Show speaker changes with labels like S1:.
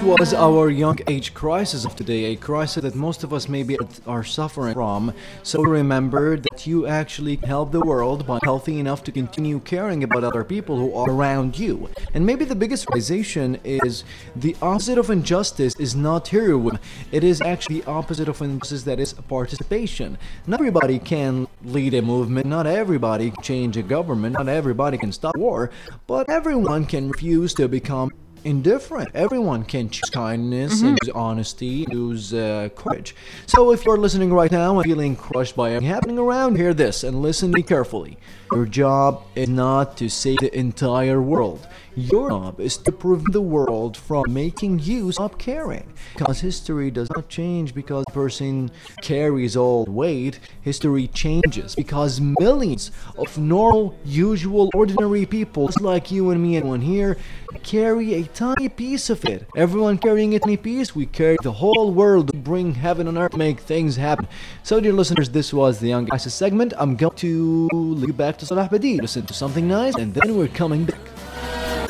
S1: was our young age crisis of today, a crisis that most of us maybe are suffering from. So remember that you actually help the world by healthy enough to continue caring about other people who are around you. And maybe the biggest realization is the opposite of injustice is not heroism. It is actually the opposite of injustice, that is participation. Not everybody can lead a movement, not everybody can change a government, not everybody can stop war, but everyone can refuse to become indifferent. Everyone can choose kindness and choose honesty, choose courage. So if you're listening right now and feeling crushed by everything happening around, hear this and listen to me carefully. Your job is not to save the entire world. Your job is to prevent the world from making you stop caring. Because history does not change because a person carries all the weight. History changes because millions of normal, usual, ordinary people, just like you and me and one here, carry a tiny piece of it. Everyone carrying a tiny piece, we carry the whole world to bring heaven on earth, make things happen. So dear listeners, this was the Young ISIS segment. I'm going to leave you back to Salah Badid. Listen to something nice and then we're coming back.